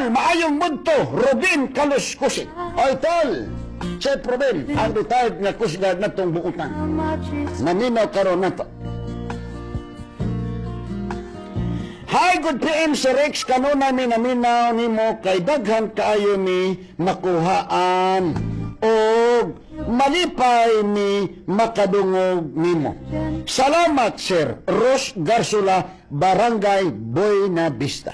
maayong munto, Robin Kaluskusin. Oy, tol! Chef Robin, ang retired nga kusgard na itong buutan. Naminaw karon na to. Hi, good PM, Sir Rex. Kanuna minaminaw ni mo kay daghan kaayo ni makuhaan o malipay ni makadungog nimo. Salamat, Sir. Ros Garsula, Barangay Buena Vista.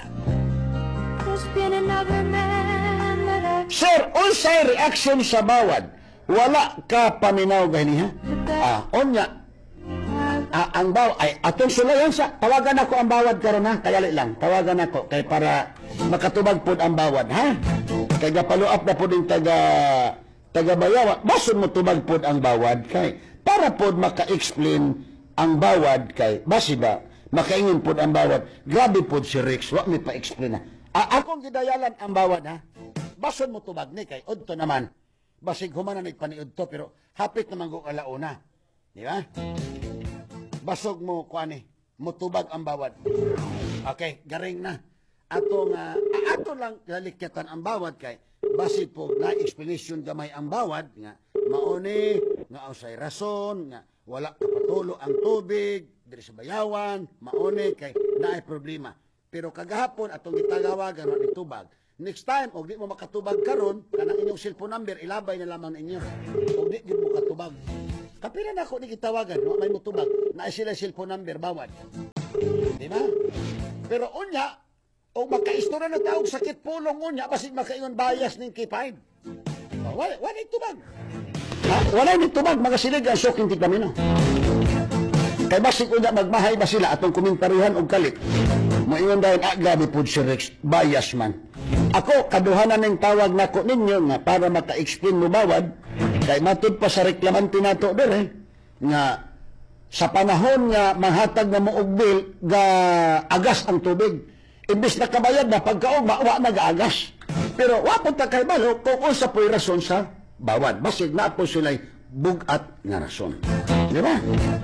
Sir, unsay reaction sa bawad? Wala ka paminaw gani ha? Onya. Ang bawad ay atong sulayan sa tawagan ako ang bawad karon ha, kaya lang tawagan ako kay para makatubag pod ang bawad ha. Kay follow up na pod yung taga bayawan. Bason mo tubag pod ang bawad kay para pod maka-explain ang bawad kay basi ba makaingon pod ang bawad. Grabe pod si Rex, wa mi pa-explain na. Akong gidayalan ang bawad ha. Bason mo tubag ni kay udto naman. Basig humanan nagpaniud to pero hapit naman ko alauna. Di ba? Basog mo kuani, mutubag ang bawad. Okay, garing na. Ato lang lalikyatan ang bawad kay basi po na explanation gamay ang bawad nga mauni nga usay rason nga wala kapatulo ang tubig diri sa bayawan, mauni kay naay problema. Pero kagahapon atong gitagawagan wa nitubag. Next time og di mo makatubag karon kanang inyong cellphone number ilabay na lamang ninyo. Og di mo katubag. Kapila na ako ni kitawagan, wa may mutubag, na sila cellphone number, bawad. Di ba? Pero unya, o makaistora na taong sakit pulong unya, basig makaingon bias ng K5. Wala itubag. Wala itubag, mga silig ang soking tigpamino. Kay basig unya, magmahay ba sila atong komentarihan o kalit? Moingon dahil, gabi po si Rex, bias man. Ako, kaduhanan ng tawag na ko ninyo nga para maka-explain mo bawad, kay matod pa sa reklamante nato dire nga sa panahon nga manghatag na moog bill ga agas ang tubig. Imbis na kabayad na pagkaugma wa nag-agas. Pero wa po ta kay balo kung unsa po'y rason sa bawad. Basig na po sila'y bugat nga rason. Di ba?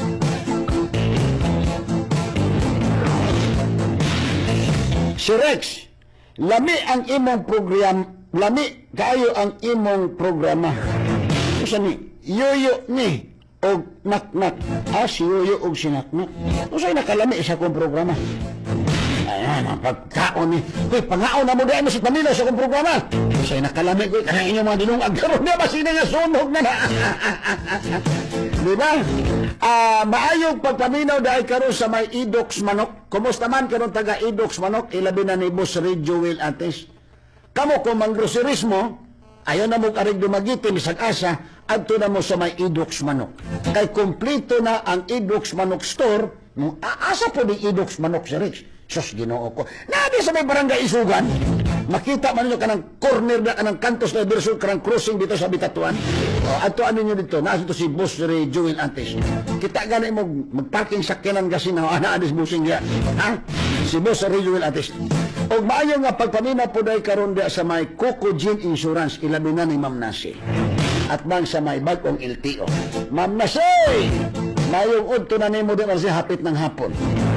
Si Rex, lami ang imong program, lami kaayo ang imong programa. Usa ni yoyo ni og naknak. Si yoyo og sinaknak. Usay nakalami sa kong programa. Ayan, ang pagkaon ni. Uy, pangaon na mo dahil sa Manila sa kong programa. Usay nakalami ko. Kanang inyong mga dinungag karon na ba sila nga sunog na na. Diba? Maayong pagpaminaw dahil karon sa may Idox Manok. Kumusta man karon taga Idox Manok? Ilabi na ni Boss Radio Will Ates. Kamo kung manggroceries mo, ayaw na mo karig dumagiti, misag asa, adto na mo sa may Idox Manok. Kay kompleto na ang Idox Manok store, asa po di Idox Manok si Rex. Sus, ginoo ko. Nabi sa may barangay Isugan, makita man nyo kanang corner na kanang kantos na dirso, kanang crossing dito sa Bitatuan. Adto ano nyo dito, nasa to si Boss Ray Joel Antes. Kita gani mo magparking sakyanan kasi na ana-anis busing ya. Ha? Si Boss Ray Joel Antes. O maayo nga pagpamina po dahil karon dia sa may Coco Gin Insurance, ilabi na ni Ma'am Nasi. At bang sa may bagong LTO. Ma'am Nasi! Mayong udto na ni mo din kasi hapit ng hapon.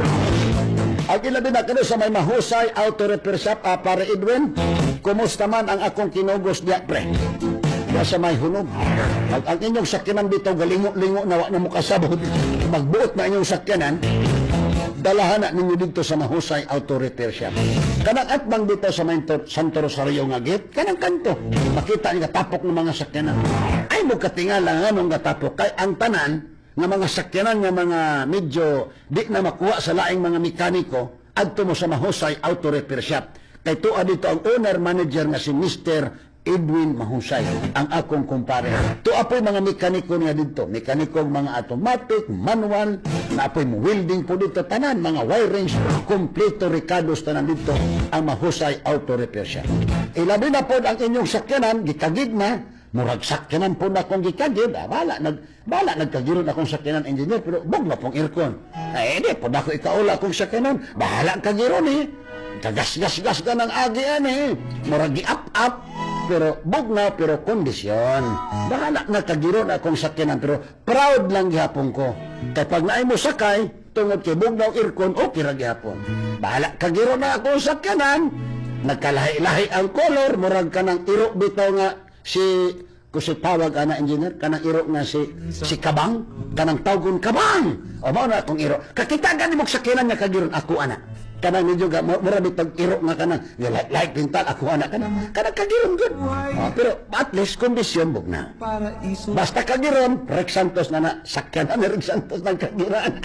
Ang ilabi na kano sa may mahusay auto repair shop, para Edwin, kumusta man ang akong kinugos diya, pre? Diya sa may hunog. Ang inyong sakyanan dito, galingo-lingo na mo kasabot, magbuot na inyong sakyanan, dalahan na ninyo dito sa mahusay auto repair shop. Kanang atbang dito sa may Santo Rosario nga gate, kanang kanto, makita niya tapok ng mga sakyanan. Ay mo katingala nga nung katapok, kay ang tanan, nga mga sakyanan nga mga medyo di na makuha sa laing mga mekaniko adto mo sa mahusay auto repair shop. Kay tuwa dito ang owner manager nga si Mr. Edwin Mahusay, ang akong kumpare. Tuwa po mga mekaniko niya dito, mekaniko mga automatic, manual, na po yung welding po dito, tanan, mga wirings, kompleto Ricardo's tanan dito, ang Mahusay auto repair shop. Ilabi na po ang inyong sakyanan, gikagid na, murag sakyanan po na akong gikagid, bala nagkagiron akong sakyanan engineer, pero bug na pong aircon. Ay, di po na ako ikaula akong sakyanan, bahala kagiron eh. Kagas-gas-gas ka ng agian eh. Murag gi-up-up, pero bug na, pero kondisyon. Bahala nagkagiron akong sakyanan, pero proud lang gihapon ko. Kaya pag naay mo sakay, tungod kay bug na aircon, okay ra gihapon. Bahala kagiron na akong sakyanan, nagkalahi-lahi ang color, murag ka ng iro bitaw nga si kung si tawag ana engineer kanang iro nga si Kabang kanang tawgon Kabang o mao na akong iro kakita gani mo sakinan nga kagiron ako ana kanang medyo ga mura bitag iro nga kanang like pintal ako ana kanang kagiron gud pero at least kondisyon bug na basta kagiron Rex Santos na sakyan ni Rex Santos ng kagiran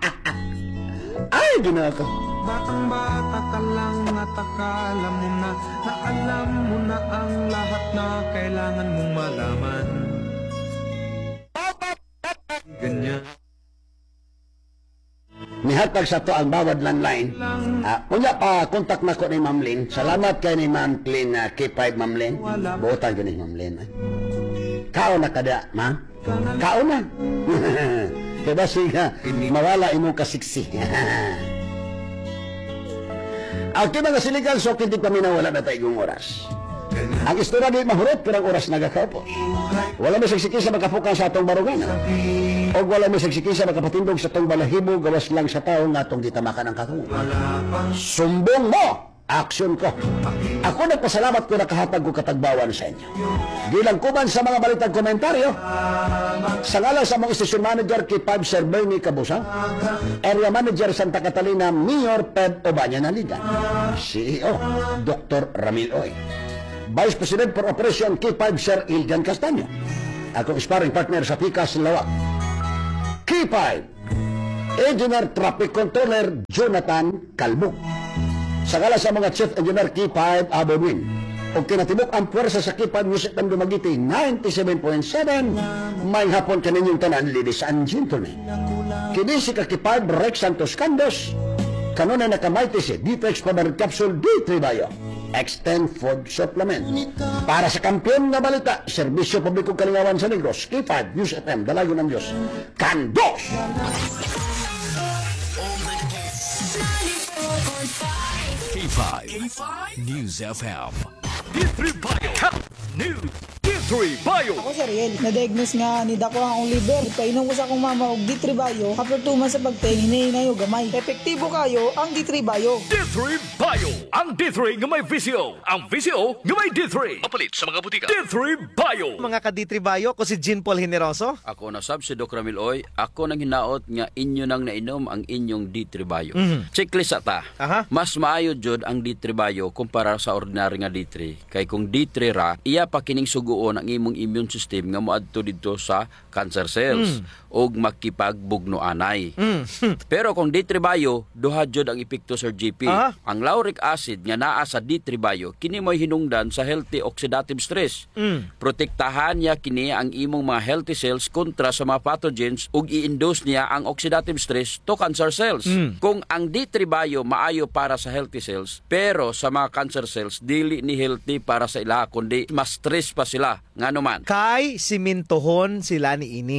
ay ginawa ko. Batang-bata ka lang at akala mo na alam mo na ang lahat na kailangan mong malaman. Ganyan. Mihatag sa to ang bawad landline. Unya pa, kontak na ko ni Ma'am Lynn. Salamat kay ni Ma'am Lynn, K5 Ma'am Lynn. Buotan ko ni Ma'am Lynn. Kao na kada, ma? Kao na. Kaya ba siya, mawala imong kasiksi. Okay mga siligan, so hindi kami nawala na tayong oras. Ang istorya di mahurot, pero ang oras nagakaupo. Wala may sagsikisa makapukan sa atong barugan. O wala may sagsikisa makapatindog sa atong balahibo, gawas lang sa tao nga atong ditamakan ang katungo. Sumbong mo! Aksyon ko. Ako nagpasalamat ko nakahatag ko katagbawan sa inyo. Bilang kuman sa mga balitang komentaryo, sa ngalan sa mga station manager kay 5 Sir Bernie Cabusang, area manager Santa Catalina, Mayor Ped Obanya Naligan, CEO Dr. Ramil Oy, Vice President for Operation K5 Sir Ilgan Castaño, akong sparring partner sa Pikas Lawak, K5 Engineer Traffic Controller Jonathan Calbuk, sa ngalan sa mga Chief Engineer K5 Abonwin, o kinatibok ang puwersa sa K5 Music and Dumagiti 97.7, may hapon kaninyong tanan, ladies and gentlemen. Kini si K5 Rex Santos Candos, kanuna nakamayti si Ditex Power Capsule D3 Bio, Extend Food Supplement. Para sa kampiyon na balita, Serbisyo Publikong Kalingawan sa Negros, K5 News FM, Dalagon ng Diyos, Candos! K5 News FM D3 Bio Top News D3 Bio. Ako si Ariel, na-diagnose nga ni Dako ang liver. Painom ko sa akong mama og D3 Bio. After 2 months sa pagtingin na gamay. Epektibo kayo ang D3 Bio. D3 Bio. Ang D3 nga may VCO. Ang VCO nga may D3. Mapalit sa mga butika. D3 Bio. Mga ka-D3 Bio, ko si Jean Paul Generoso. Ako na sab si Doc Ramil Oy. Ako nang hinaot nga inyo nang nainom ang inyong D3 Bio. Checklist ata. Aha. Mas maayo jud ang D3 Bio kumpara sa ordinary nga D3. Kay kung D3 ra, iya pa kining suguon ang imong immune system nga moadto didto sa cancer cells og makipagbugno anay. Pero kung D3 Bio, duha jud ang epekto Sir GP. Aha. Ang lauric acid nga naa sa D3 Bio kini mo'y hinungdan sa healthy oxidative stress. Protektahan niya kini ang imong mga healthy cells kontra sa mga pathogens ug i-induce niya ang oxidative stress to cancer cells. Kung ang D3 Bio maayo para sa healthy cells, pero sa mga cancer cells dili ni healthy para sa ila kundi mas stress pa sila nganuman. Kay simintohon sila ni ini.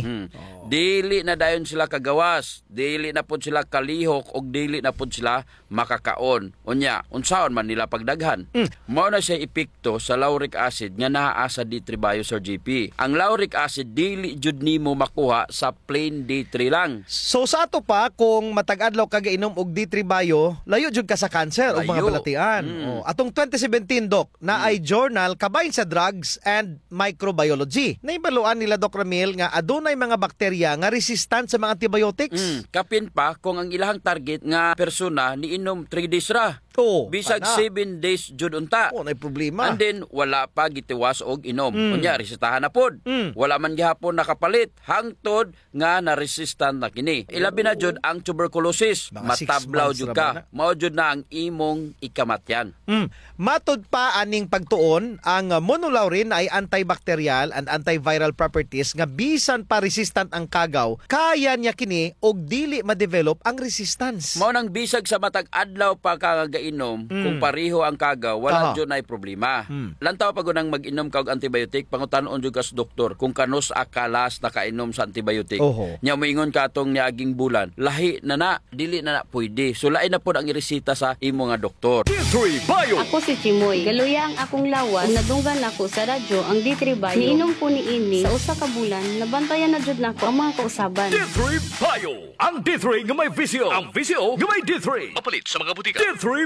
Dili na dayon sila kagawas, dili na pud sila kalihok og dili na pud sila makakaon. Unya, unsaon man nila pagdaghan. Mao na siya epekto sa lauric acid nga naa sa D3 Bio Sir GP. Ang lauric acid dili jud nimo makuha sa plain D3 lang. So sa ato pa, kung matag-adlaw ka gainom og D3 Bio, layo jud ka sa cancer o mga Layo. balatian. Atong 2017, Doc, na ay journal kabahin sa drugs and microbiology. Naibaluan nila, Doc Ramil, nga adunay mga bakterya nga resistant sa mga antibiotics. Kapin pa kung ang ilahang target nga persona niinom 3 days ra. Oo, Bisag pana. 7 days jud unta. Oh, nay problema. And then wala pa gitiwas og inom. Unya resetahan na pod. Mm. Wala man gihapon nakapalit hangtod nga na-resistant na kini. Ilabi na jud ang tuberculosis. Mga 6 Matablaw months jud ra ba na? ka. Mao jud na ang imong ikamatyan. Matod pa aning pagtuon, ang monolaurin ay antibacterial and antiviral properties nga bisan pa resistant ang kagaw, kaya niya kini og dili ma-develop ang resistance. Mao nang bisag sa matag adlaw pa ka gainom kung pareho ang kagaw, wala Aha. jud nay problema. Lantaw pa gunang mag-inom ka og antibiotic, pangutan-on jud ka sa doktor kung kanos akalas nakainom sa antibiotic. Oho. Nya moingon ka atong niaging bulan, lahi na dili na pwede. So lain na pod ang iresita sa imo nga doktor. D3 Bio. Ako si Chimoy. Galuya ang akong lawas. Kung nadunggan ako sa radyo ang D3 Bio. Niinom ko ni ini sa usa ka bulan. Nabantayan na jud nako ang mga kausaban. D3 Bio. Ang D3 nga may VCO. Ang VCO nga may D3. Mapalit sa mga butika. D3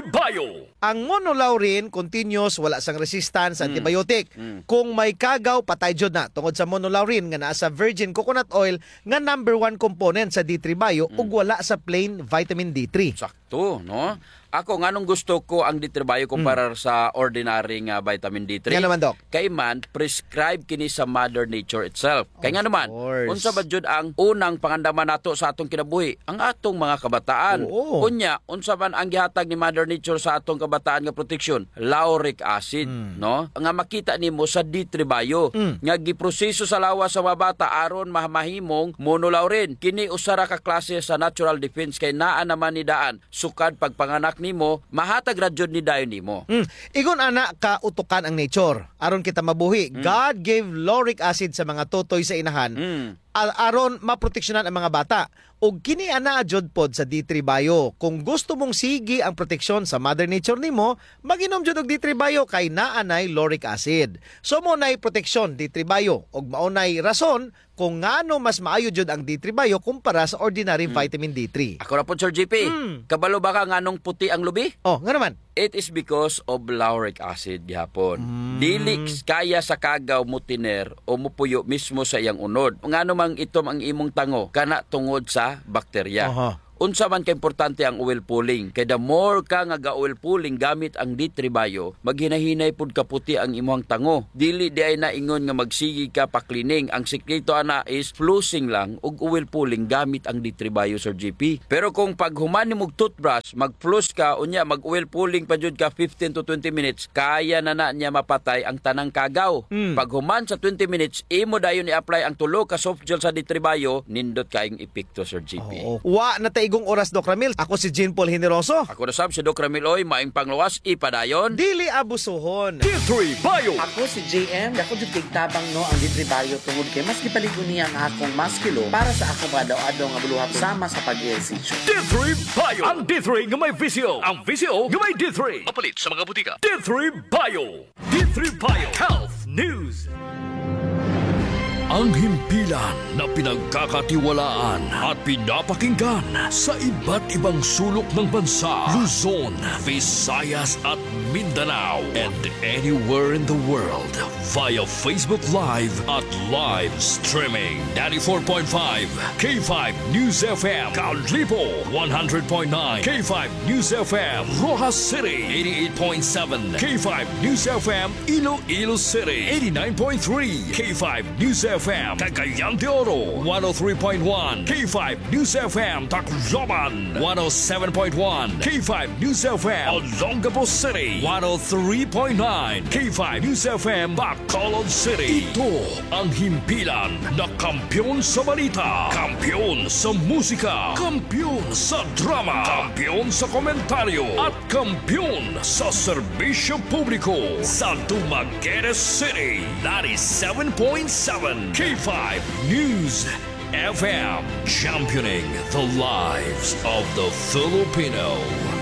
D3 Bio. Ang monolaurin continuous wala sang resistance sa antibiotic. Kung may kagaw patay jud na tungod sa monolaurin nga naa sa virgin coconut oil nga number 1 component sa D3 Bio ug wala sa plain vitamin D3. Sakto, no? Ako nganong gusto ko ang D3 Bio kumpara sa ordinary nga vitamin D3. Nga naman, Doc. Kay man prescribe kini sa Mother Nature itself. Kay nga naman, course. unsa ba jud ang unang pangandaman nato sa atong kinabuhi? Ang atong mga kabataan. Oo. Unya, unsa man ang gihatag ni Mother Nature sa atong kabataan nga proteksyon? Lauric acid, no? Nga makita nimo sa D3 Bio nga giproseso sa lawas sa mga bata aron mahimong monolaurin. Kini usara ka klase sa natural defense kay naa naman ni daan sukad pagpanganak nimo mahatag ra jud ni dayon nimo. Igon ana ka utukan ang nature aron kita mabuhi. God gave lauric acid sa mga totoy sa inahan aron maproteksyonan ang mga bata. Ug kini ana jud pod sa D3 Bio. Kung gusto mong sige ang proteksyon sa Mother Nature nimo, mag-inom jud og D3 Bio kay naa nay lauric acid. So mo nay proteksyon D3 Bio ug mao nay rason kung ngano mas maayo jud ang D3 Bio kumpara sa ordinary vitamin D3. Ako ra po, Sir JP. Kabalo ba ka nganong puti ang lubi? Oh, nga naman. It is because of lauric acid gihapon. Dili kaya sa kagaw mo tiner o mupuyo mismo sa iyang unod. Ngano mang itom ang imong tango kana tungod sa bakterya. Aha. Unsa man ka importante ang oil pulling. Kay the more ka nga ga-oil pulling gamit ang D3 Bio, maghinahinay pud kaputi ang imong tango. Dili di ay naingon nga magsigi ka pa cleaning. Ang sikreto ana is flossing lang ug oil pulling gamit ang D3 Bio, Sir GP. Pero kung pag human nimog toothbrush, mag-floss ka unya mag-oil pulling pa jud ka 15 to 20 minutes, kaya na niya mapatay ang tanang kagaw. Pag human sa 20 minutes, imo dayon i-apply ang tulo ka soft gel sa D3 Bio, nindot kayong epekto, Sir GP. Wa na igong oras, Doc Ramil. Ako si Jean Paul Generoso. Ako na sab si Doc Ramil Oy, maing panglawas ipadayon. Dili abusuhon. D3 Bio. Ako si JM, ako jud kay tabang no ang D3 Bio tungod kay mas gipaligon niya ang akong maskilo para sa akong adlaw-adlaw nga buluhat sama sa pag-ehersisyo. D3 Bio. Ang D3 nga may visyo. Ang visyo nga may D3. Mapalit sa mga butika. D3 Bio. D3 Bio. Health News. Ang himpilan na pinagkakatiwalaan at pinapakinggan sa iba't ibang sulok ng bansa, Luzon, Visayas at Mindanao, and anywhere in the world via Facebook Live at live streaming. 94.5 K5 News FM, Callipo 100.9 K5 News FM, Rojas City 88.7 K5 News FM, Iloilo City 89.3 K5 News FM, Cagayan de Oro 103.1 K5 News FM, Tacloban 107.1 K5 News FM, Olongapo City 103.9 K5 News FM, Bacolod City. Ito ang himpilan na kampyon sa balita, kampyon sa musika, kampyon sa drama, kampyon sa komentaryo at kampyon sa serbisyo publiko sa Dumaguete City 97.7 K5 News FM, championing the lives of the Filipino.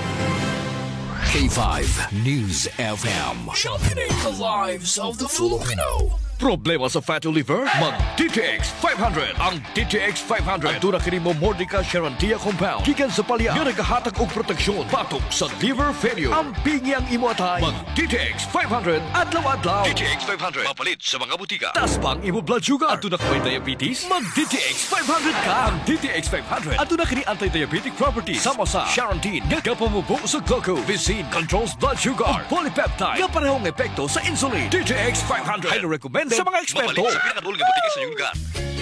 K5 News FM, championing the lives of the Filipino. Problema sa fatty liver? Mag-DTX 500. Ang DTX 500 ang tuna kini mo Mordica Charantia compound gikan sa palya nga nagahatag og proteksyon batok sa liver failure. Ang pingi ang imo atay. Mag-DTX 500 adlaw-adlaw. DTX 500 mapalit sa mga butika. Taas pa ang imo blood sugar. Ato na may diabetes? Mag-DTX 500 ka. Ang DTX 500 ato na kini anti-diabetic properties sama sa Charantin nga kapamubo sa glucose. Visin controls blood sugar. Polypeptide nga parehong epekto sa insulin. DTX 500 highly recommended sa mga eksperto. Mabalik sa pinakadulong butika sa iyong lugar.